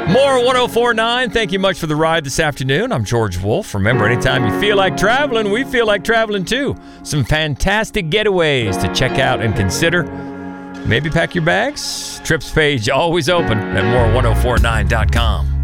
More 1049. Thank you much for the ride this afternoon. I'm George Wolf. Remember, anytime you feel like traveling, we feel like traveling too. Some fantastic getaways to check out and consider. Maybe pack your bags. Trips page always open at more1049.com.